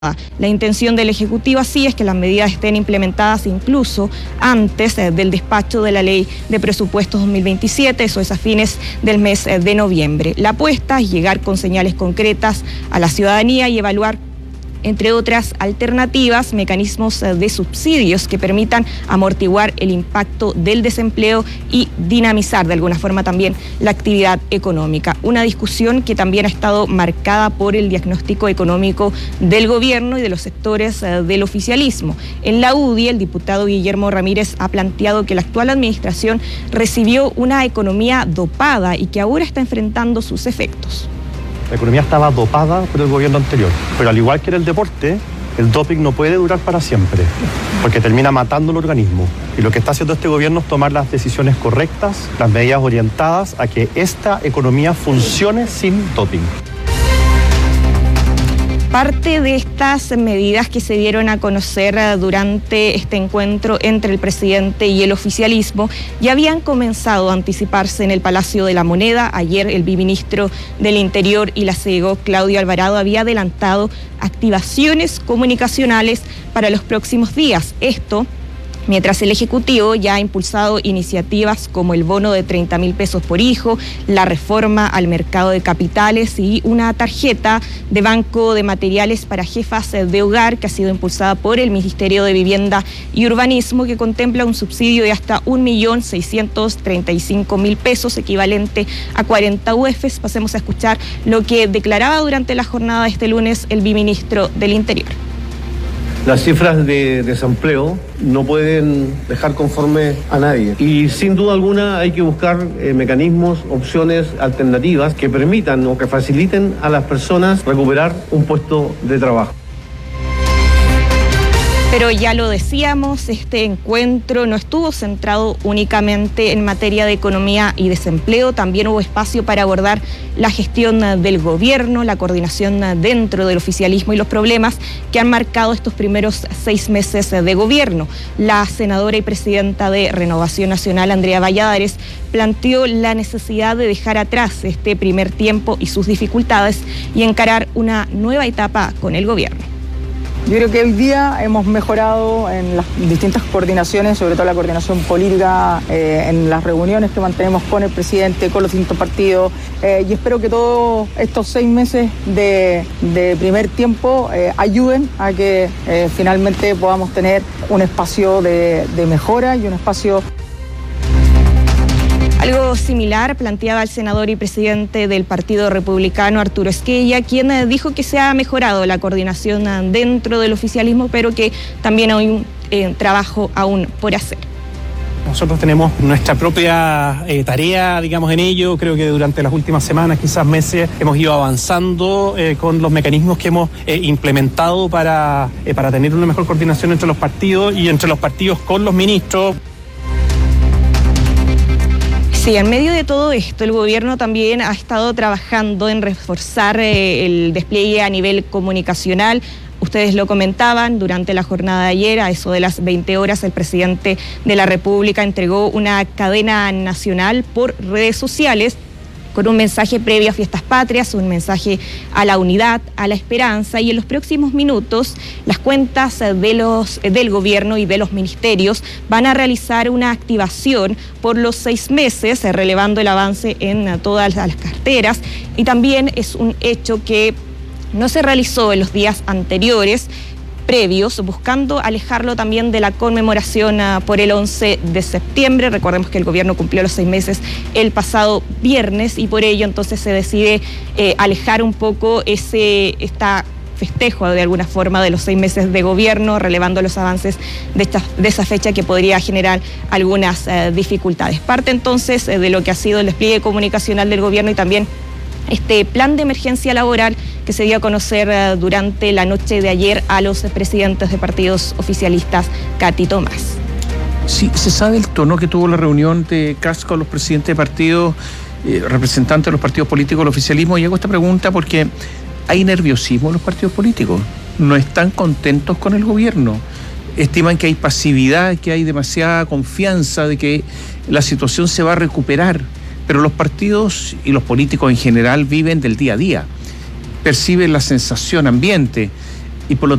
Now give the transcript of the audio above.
La intención del Ejecutivo así es que las medidas estén implementadas incluso antes del despacho de la Ley de Presupuestos 2027, eso es a fines del mes de noviembre. La apuesta es llegar con señales concretas a la ciudadanía y evaluar, entre otras alternativas, mecanismos de subsidios que permitan amortiguar el impacto del desempleo y dinamizar de alguna forma también la actividad económica. Una discusión que también ha estado marcada por el diagnóstico económico del gobierno y de los sectores del oficialismo. En la UDI, el diputado Guillermo Ramírez ha planteado que la actual administración recibió una economía dopada y que ahora está enfrentando sus efectos. La economía estaba dopada por el gobierno anterior, pero al igual que en el deporte, el doping no puede durar para siempre, porque termina matando el organismo. Y lo que está haciendo este gobierno es tomar las decisiones correctas, las medidas orientadas a que esta economía funcione sin doping. Parte de estas medidas que se dieron a conocer durante este encuentro entre el presidente y el oficialismo ya habían comenzado a anticiparse en el Palacio de la Moneda. Ayer el viceministro del Interior y la CEGO, Claudio Alvarado, había adelantado activaciones comunicacionales para los próximos días. Esto mientras el Ejecutivo ya ha impulsado iniciativas como el bono de 30.000 pesos por hijo, la reforma al mercado de capitales y una tarjeta de banco de materiales para jefas de hogar que ha sido impulsada por el Ministerio de Vivienda y Urbanismo, que contempla un subsidio de hasta 1.635.000 pesos, equivalente a 40 UFs. Pasemos a escuchar lo que declaraba durante la jornada de este lunes el viceministro del Interior. Las cifras de desempleo no pueden dejar conforme a nadie y sin duda alguna hay que buscar mecanismos, opciones alternativas que permitan o que faciliten a las personas recuperar un puesto de trabajo. Pero ya lo decíamos, este encuentro no estuvo centrado únicamente en materia de economía y desempleo, también hubo espacio para abordar la gestión del gobierno, la coordinación dentro del oficialismo y los problemas que han marcado estos primeros 6 meses de gobierno. La senadora y presidenta de Renovación Nacional, Andrea Valladares, planteó la necesidad de dejar atrás este primer tiempo y sus dificultades y encarar una nueva etapa con el gobierno. Yo creo que hoy día hemos mejorado en las distintas coordinaciones, sobre todo la coordinación política, en las reuniones que mantenemos con el presidente, con los distintos partidos, y espero que todos estos 6 meses de primer tiempo ayuden a que finalmente podamos tener un espacio de mejora y un espacio. Algo similar planteaba el senador y presidente del Partido Republicano, Arturo Esquella, quien dijo que se ha mejorado la coordinación dentro del oficialismo, pero que también hay un trabajo aún por hacer. Nosotros tenemos nuestra propia tarea, digamos, en ello. Creo que durante las últimas semanas, quizás meses, hemos ido avanzando con los mecanismos que hemos implementado para tener una mejor coordinación entre los partidos y entre los partidos con los ministros. Sí, en medio de todo esto, el gobierno también ha estado trabajando en reforzar el despliegue a nivel comunicacional. Ustedes lo comentaban, durante la jornada de ayer, a eso de las 20 horas, el presidente de la República entregó una cadena nacional por redes sociales con un mensaje previo a Fiestas Patrias, un mensaje a la unidad, a la esperanza, y en los próximos minutos las cuentas del gobierno y de los ministerios van a realizar una activación por los 6 meses, relevando el avance en todas las carteras, y también es un hecho que no se realizó en los días anteriores, previos, buscando alejarlo también de la conmemoración por el 11 de septiembre. Recordemos que el gobierno cumplió los 6 meses el pasado viernes y por ello entonces se decide alejar un poco esta festejo de alguna forma de los 6 meses de gobierno, relevando los avances de esa fecha que podría generar algunas dificultades. Parte entonces de lo que ha sido el despliegue comunicacional del gobierno y también este plan de emergencia laboral que se dio a conocer durante la noche de ayer a los presidentes de partidos oficialistas, Katy Tomás. Sí, ¿se sabe el tono que tuvo la reunión de Kast con los presidentes de partidos, representantes de los partidos políticos del oficialismo? Y hago esta pregunta porque hay nerviosismo en los partidos políticos, no están contentos con el gobierno, estiman que hay pasividad, que hay demasiada confianza de que la situación se va a recuperar. Pero los partidos y los políticos en general viven del día a día, perciben la sensación ambiente. y por lo